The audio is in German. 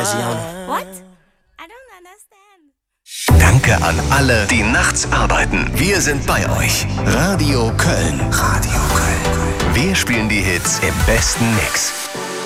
Graziano. What? I don't understand. Danke an alle, die nachts arbeiten. Wir sind bei euch. Radio Köln. Radio Köln. Wir spielen die Hits im besten Mix.